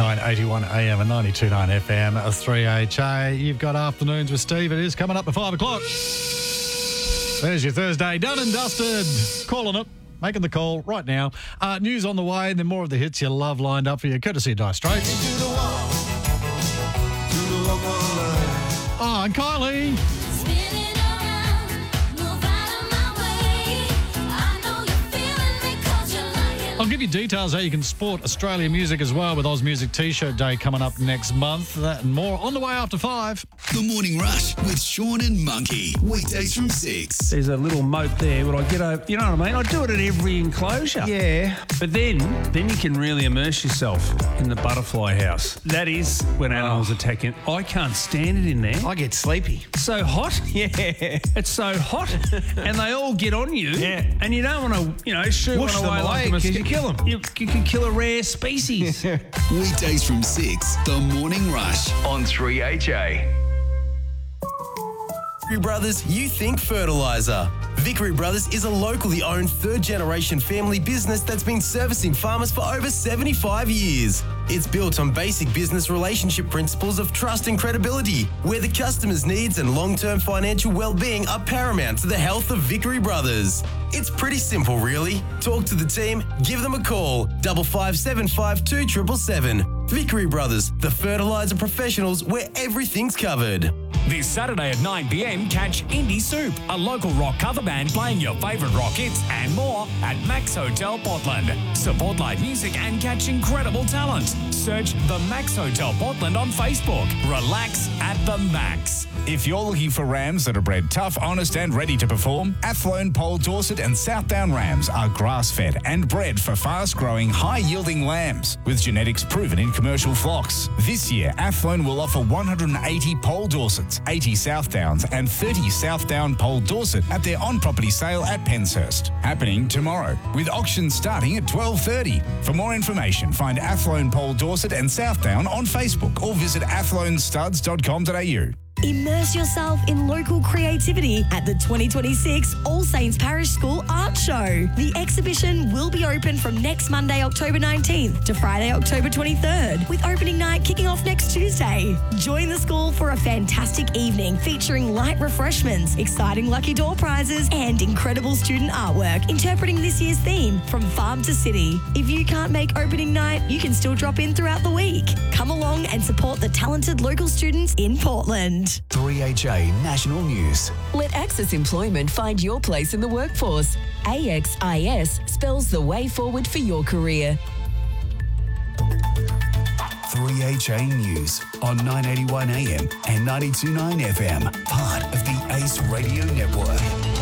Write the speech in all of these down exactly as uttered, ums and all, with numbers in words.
nine eighty-one A M and ninety-two point nine F M, three H A. You've got Afternoons with Steve. It is coming up at five o'clock. There's your Thursday done and dusted. Calling it. Making the call right now. Uh, news on the way, and then more of the hits you love lined up for you, courtesy of Dire Straits. Oh, and Kylie. I'll give you details how you can support Australian music as well with Oz Music T-shirt Day coming up next month. That and more on the way after five. The Morning Rush with Sean and Monkey. Weekdays from six. There's a little moat there, but I get over, you know what I mean? I do it at every enclosure. Yeah. But then, then you can really immerse yourself in the butterfly house. That is when animals Oh. attack it. I can't stand it in there. I get sleepy. So hot. Yeah. It's so hot. And they all get on you. Yeah. And you don't want to, you know, shoot Whoosh one them away like away a 'cause mosquito. you kill 'em. You, you can kill a rare species. Weekdays from six. The Morning Rush on three H A. Vickery Brothers Youth Think Fertiliser. Vickery Brothers is a locally owned third-generation family business that's been servicing farmers for over seventy-five years. It's built on basic business relationship principles of trust and credibility, where the customer's needs and long-term financial well-being are paramount to the health of Vickery Brothers. It's pretty simple, really. Talk to the team, give them a call, double five seven five two seven seven seven. Vickery Brothers, the fertiliser professionals where everyth's covered. This Saturday at nine p m, catch Indie Soup, a local rock cover band playing your favourite rock hits and more at Max Hotel Portland. Support live music and catch incredible talent. Search the Max Hotel Portland on Facebook. Relax at the Max. If you're looking for rams that are bred tough, honest and ready to perform, Athlone, Pole Dorset and Southdown rams are grass-fed and bred for fast-growing, high-yielding lambs with genetics proven in commercial flocks. This year, Athlone will offer one hundred eighty Pole Dorsets, eighty Southdowns and thirty Southdown Pole Dorset at their on-property sale at Penshurst, happening tomorrow, with auctions starting at twelve thirty. For more information, find Athlone, Pole Dorset and Southdown on Facebook or visit athlone studs dot com dot a u. Immerse yourself in local creativity at the twenty twenty-six All Saints Parish School Art Show. The exhibition will be open from next Monday, October nineteenth to Friday, October twenty-third, with opening night kicking off next Tuesday. Join the school for a fantastic evening featuring light refreshments, exciting lucky door prizes, and incredible student artwork interpreting this year's theme, From Farm to City. If you can't make opening night, you can still drop in throughout the week. Come along and support the talented local students in Portland. three H A National News. Let Access Employment find your place in the workforce. A X I S spells the way forward for your career. three H A News on nine eighty-one A M and ninety-two point nine F M, part of the Ace Radio Network.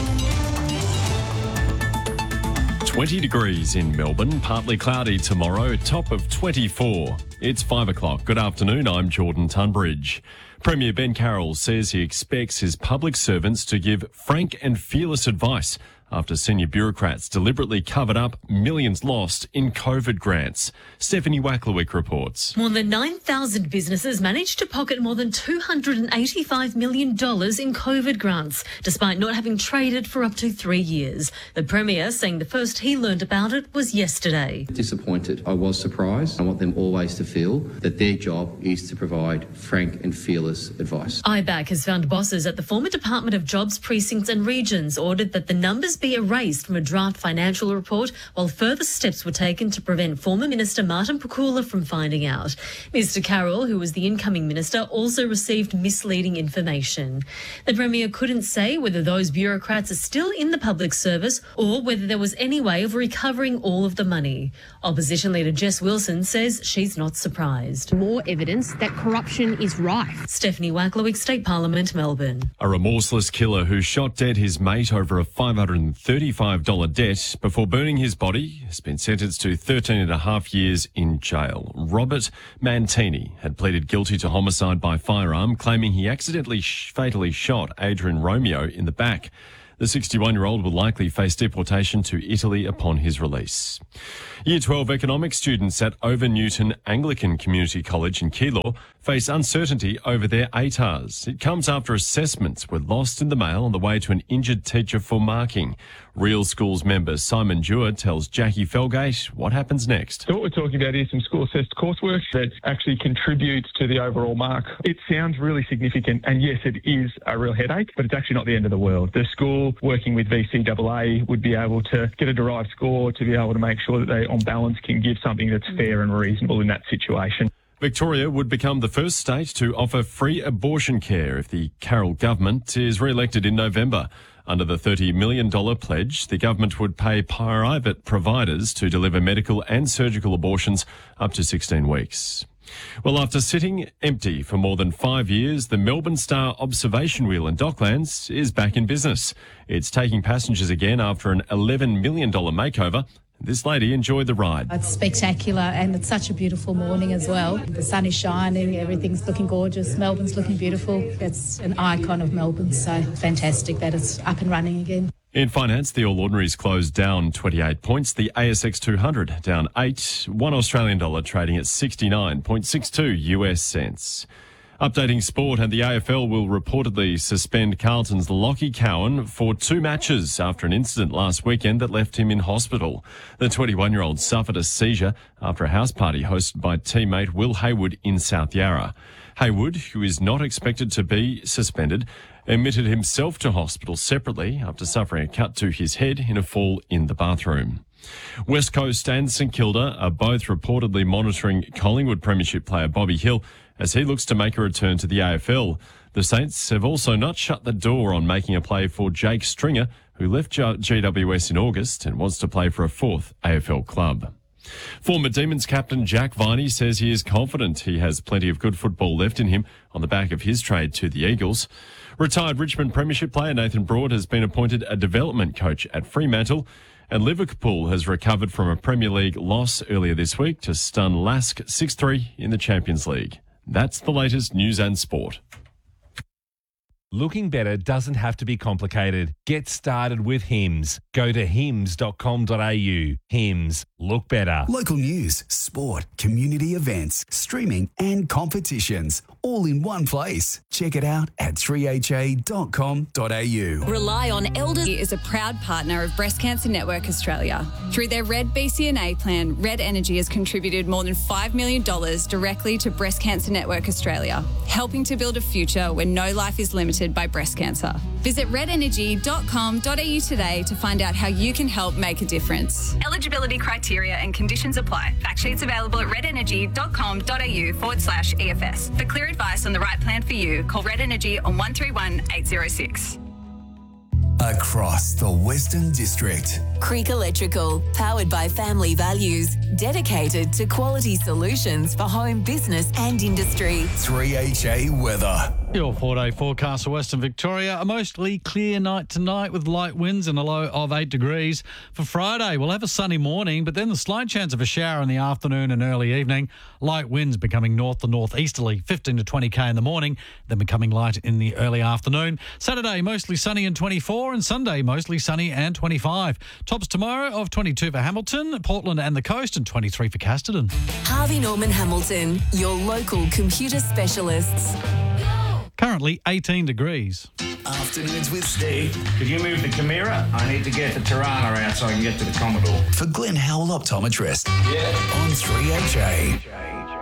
twenty degrees in Melbourne, partly cloudy tomorrow, top of twenty-four. It's five o'clock. Good afternoon, I'm Jordan Tunbridge. Premier Ben Carroll says he expects his public servants to give frank and fearless advice after senior bureaucrats deliberately covered up millions lost in COVID grants. Stephanie Wacklewick reports. More than nine thousand businesses managed to pocket more than two hundred eighty-five million dollars in COVID grants, despite not having traded for up to three years. The Premier saying the first he learned about it was yesterday. Disappointed. I was surprised. I want them always to feel that their job is to provide frank and fearless advice. I BAC has found bosses at the former Department of Jobs, Precincts and Regions ordered that the numbers be erased from a draft financial report, while further steps were taken to prevent former Minister Martin Pakula from finding out. Mister Carroll, who was the incoming minister, also received misleading information. The Premier couldn't say whether those bureaucrats are still in the public service or whether there was any way of recovering all of the money. Opposition leader Jess Wilson says she's not surprised. More evidence that corruption is rife. Stephanie Wacklewick, State Parliament, Melbourne. A remorseless killer who shot dead his mate over a five hundred thirty-five dollars debt before burning his body has been sentenced to thirteen and a half years in jail. Robert Mantini had pleaded guilty to homicide by firearm, claiming he accidentally sh- fatally shot Adrian Romeo in the back. The sixty-one-year-old will likely face deportation to Italy upon his release. Year twelve economics students at Over Newton Anglican Community College in Keilor face uncertainty over their A T A Rs. It comes after assessments were lost in the mail on the way to an injured teacher for marking. Real Schools member Simon Dewar tells Jackie Felgate what happens next. So what we're talking about is some school-assessed coursework that actually contributes to the overall mark. It sounds really significant, and yes, it is a real headache, but it's actually not the end of the world. The school, working with V C A A, would be able to get a derived score to be able to make sure that they, on balance, can give something that's fair and reasonable in that situation. Victoria would become the first state to offer free abortion care if the Carroll government is re-elected in November. Under the thirty million dollars pledge, the government would pay private providers to deliver medical and surgical abortions up to sixteen weeks. Well, after sitting empty for more than five years, the Melbourne Star observation wheel in Docklands is back in business. It's taking passengers again after an eleven million dollars makeover. This lady enjoyed the ride. It's spectacular, and it's such a beautiful morning as well. The sun is shining, everything's looking gorgeous, Melbourne's looking beautiful. It's an icon of Melbourne, so fantastic that it's up and running again. In finance, the All Ordinaries closed down twenty-eight points. The A S X two hundred down eight. One Australian dollar trading at sixty-nine point six two U S cents. Updating sport, and the A F L will reportedly suspend Carlton's Lockie Cowan for two matches after an incident last weekend that left him in hospital. The twenty-one-year-old suffered a seizure after a house party hosted by teammate Will Hayward in South Yarra. Hayward, who is not expected to be suspended, admitted himself to hospital separately after suffering a cut to his head in a fall in the bathroom. West Coast and St Kilda are both reportedly monitoring Collingwood Premiership player Bobby Hill as he looks to make a return to the A F L. The Saints have also not shut the door on making a play for Jake Stringer, who left G W S in August and wants to play for a fourth A F L club. Former Demons captain Jack Viney says he is confident he has plenty of good football left in him on the back of his trade to the Eagles. Retired Richmond Premiership player Nathan Broad has been appointed a development coach at Fremantle, and Liverpool has recovered from a Premier League loss earlier this week to stun Lask six three in the Champions League. That's the latest news and sport. Looking better doesn't have to be complicated. Get started with Hims. Go to hims dot com dot a u. Hims. Look better. Local news, sport, community events, streaming and competitions, all in one place. Check it out at three h a dot com dot a u. Rely on Elders is a proud partner of Breast Cancer Network Australia. Through their Red B C N A plan, Red Energy has contributed more than five million dollars directly to Breast Cancer Network Australia, helping to build a future where no life is limited by breast cancer. Visit red energy dot com dot a u today to find out how you can help make a difference. Eligibility criteria and conditions apply. Fact sheets available at red energy dot com dot a u forward slash E F S. For clear advice on the right plan for you, call Red Energy on one three one eight zero six. Across the Western District. Creek Electrical, powered by family values, dedicated to quality solutions for home, business and industry. three H A weather. Your four-day forecast for Western Victoria. A mostly clear night tonight with light winds and a low of eight degrees. For Friday, we'll have a sunny morning, but then the slight chance of a shower in the afternoon and early evening. Light winds becoming north to northeasterly, fifteen to twenty k in the morning, then becoming light in the early afternoon. Saturday, mostly sunny and twenty-four, and Sunday, mostly sunny and twenty-five. Tops tomorrow of twenty-two for Hamilton, Portland and the coast, and twenty-three for Casterton. Harvey Norman Hamilton, your local computer specialists. Currently eighteen degrees. Afternoons with Steve. Could you move the Chimera? I need to get the Tirana out so I can get to the Commodore. For Glenn Howell Optometrist. Yeah. On three H A.